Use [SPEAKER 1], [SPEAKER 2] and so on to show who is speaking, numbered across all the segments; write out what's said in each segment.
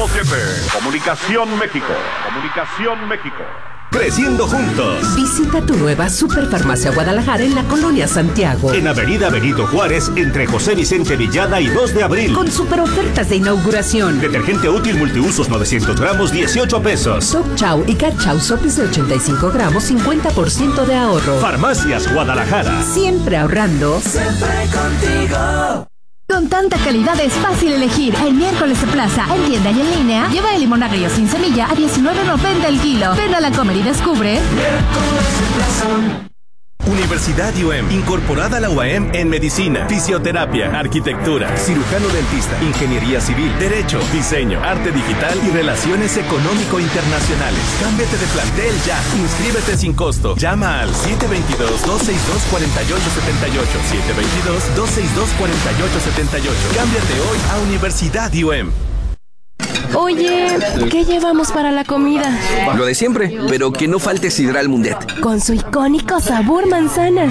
[SPEAKER 1] 100.7. Comunicación México. Comunicación México.
[SPEAKER 2] Creciendo juntos.
[SPEAKER 3] Visita tu nueva Superfarmacia Guadalajara en la Colonia Santiago.
[SPEAKER 2] En Avenida Benito Juárez, entre José Vicente Villada y 2 de abril.
[SPEAKER 3] Con super ofertas de inauguración.
[SPEAKER 2] Detergente útil multiusos 900 gramos, 18 pesos.
[SPEAKER 3] Top Chow y Cat Chow Sopes de 85 gramos, 50% de ahorro.
[SPEAKER 2] Farmacias Guadalajara.
[SPEAKER 3] Siempre ahorrando.
[SPEAKER 4] Siempre contigo.
[SPEAKER 5] Con tanta calidad es fácil elegir. El miércoles de plaza, en tienda y en línea, lleva el limón agrio sin semilla a $19.90 el kilo. Ven a la Comer y descubre.
[SPEAKER 4] Miércoles de plaza.
[SPEAKER 6] Universidad UM, incorporada a la UAM en medicina, fisioterapia, arquitectura, cirujano dentista, ingeniería civil, derecho, diseño, arte digital y relaciones económico-internacionales. Cámbiate de plantel ya. Inscríbete sin costo. Llama al 722-262-4878. 722-262-4878. Cámbiate hoy a Universidad UM.
[SPEAKER 7] Oye, ¿qué llevamos para la comida?
[SPEAKER 8] Lo de siempre, pero que no falte Sidral Mundet.
[SPEAKER 7] Con su icónico sabor manzana.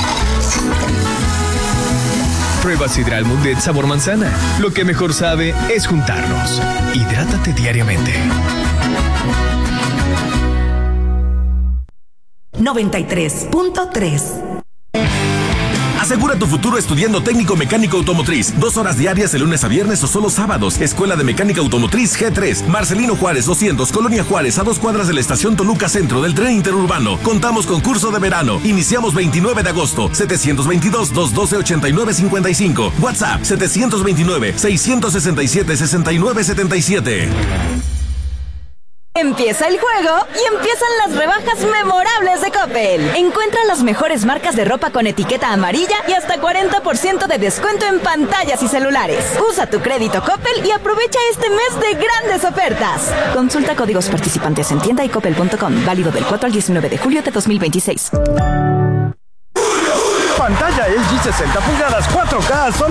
[SPEAKER 9] Prueba Sidral Mundet sabor manzana. Lo que mejor sabe es juntarnos. Hidrátate diariamente.
[SPEAKER 3] 93.3.
[SPEAKER 6] Asegura tu futuro estudiando técnico mecánico automotriz. 2 horas diarias de lunes a viernes o solo sábados. Escuela de Mecánica Automotriz G3. Marcelino Juárez 200, Colonia Juárez, a 2 cuadras de la estación Toluca Centro del tren interurbano. Contamos con curso de verano. Iniciamos 29 de agosto. 722-212-8955. WhatsApp 729-667-6977.
[SPEAKER 10] Empieza el juego y empiezan las rebajas memorables de Coppel. Encuentra las mejores marcas de ropa con etiqueta amarilla y hasta 40% de descuento en pantallas y celulares. Usa tu crédito Coppel y aprovecha este mes de grandes ofertas. Consulta códigos participantes en tienda y coppel.com. Válido del 4 al 19 de julio de 2026.
[SPEAKER 11] Pantalla LG 60 pulgadas 4K, solo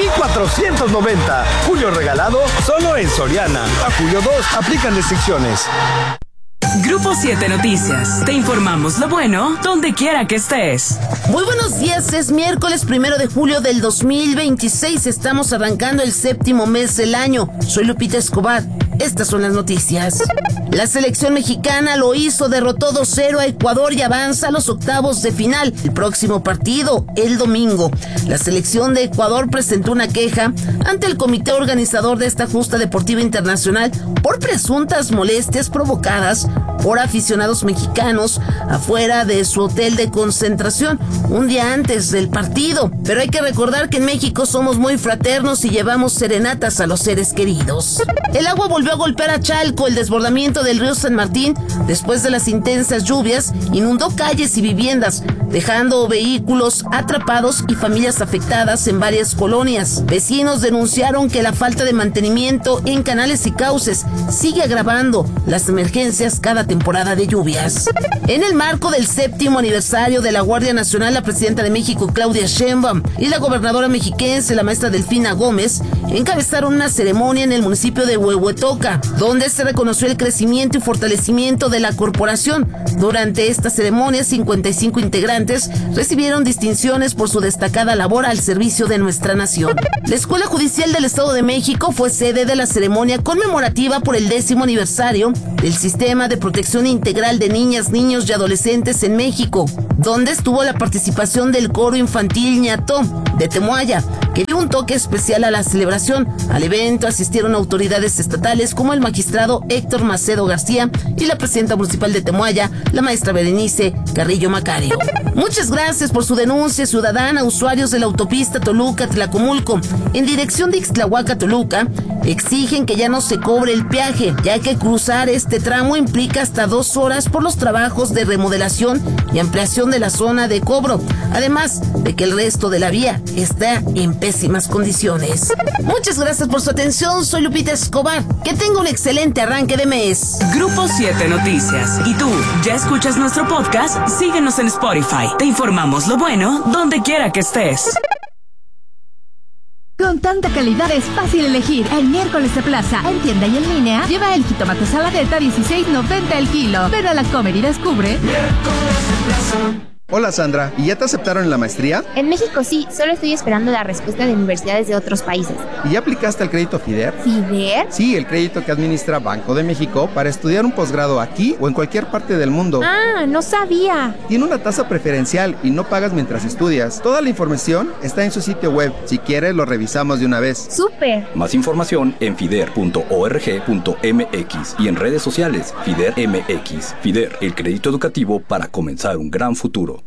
[SPEAKER 11] 7,490. Julio regalado, solo en Soriana. A julio 2, aplican restricciones.
[SPEAKER 12] Grupo 7 Noticias. Te informamos lo bueno donde quiera que estés.
[SPEAKER 13] Muy buenos días, es miércoles 1 de julio del 2026. Estamos arrancando el 7º mes del año. Soy Lupita Escobar. Estas son las noticias. La selección mexicana lo hizo, derrotó 2-0 a Ecuador y avanza a los octavos de final. El próximo partido, el domingo. La selección de Ecuador presentó una queja ante el comité organizador de esta justa deportiva internacional por presuntas molestias provocadas por aficionados mexicanos afuera de su hotel de concentración un día antes del partido. Pero hay que recordar que en México somos muy fraternos y llevamos serenatas a los seres queridos. El agua volvió a golpear a Chalco. El desbordamiento del río San Martín, después de las intensas lluvias, inundó calles y viviendas, dejando vehículos atrapados y familias afectadas en varias colonias. Vecinos denunciaron que la falta de mantenimiento en canales y cauces sigue agravando las emergencias cada temporada de lluvias. En el marco del 7º aniversario de la Guardia Nacional, la presidenta de México, Claudia Sheinbaum, y la gobernadora mexiquense, la maestra Delfina Gómez, encabezaron una ceremonia en el municipio de Huehuetoca, donde se reconoció el crecimiento y fortalecimiento de la corporación. Durante esta ceremonia, 55 integrantes recibieron distinciones por su destacada labor al servicio de nuestra nación. La Escuela Judicial del Estado de México fue sede de la ceremonia conmemorativa por el 10º aniversario del Sistema de Protección Integral de Niñas, Niños y Adolescentes en México, donde estuvo la participación del coro infantil Ñató de Temoaya, que dio un toque especial a la celebración. Al evento asistieron autoridades estatales como el magistrado Héctor Macedo García y la presidenta municipal de Temoaya, la maestra Berenice Carrillo Macario. Muchas gracias por su denuncia ciudadana. Usuarios de la autopista Toluca-Tlacomulco en dirección de Ixtlahuaca-Toluca exigen que ya no se cobre el peaje, ya que cruzar este tramo implica hasta 2 horas por los trabajos de remodelación y ampliación de la zona de cobro, además de que el resto de la vía está en pésimas condiciones. Muchas gracias por su atención. Soy Lupita Escobar. Que tenga un excelente arranque de mes.
[SPEAKER 12] Grupo 7 Noticias. ¿Y tú, ya escuchas nuestro podcast? Síguenos en Spotify. Te informamos lo bueno donde quiera que estés.
[SPEAKER 5] Con tanta calidad es fácil elegir. El miércoles de plaza, en tienda y en línea, lleva el jitomate saladeta $16.90 el kilo. Ven a la Comer y descubre.
[SPEAKER 4] Miércoles de plaza.
[SPEAKER 14] Hola Sandra, ¿y ya te aceptaron en la maestría?
[SPEAKER 15] En México sí, solo estoy esperando la respuesta de universidades de otros países.
[SPEAKER 14] ¿Y ya aplicaste el crédito FIDER?
[SPEAKER 15] ¿FIDER?
[SPEAKER 14] Sí, el crédito que administra Banco de México para estudiar un posgrado aquí o en cualquier parte del mundo.
[SPEAKER 15] Ah, no sabía.
[SPEAKER 14] Tiene una tasa preferencial y no pagas mientras estudias. Toda la información está en su sitio web. Si quieres, lo revisamos de una vez.
[SPEAKER 15] ¡Súper!
[SPEAKER 16] Más información en fider.org.mx y en redes sociales FIDER MX. FIDER, el crédito educativo para comenzar un gran futuro.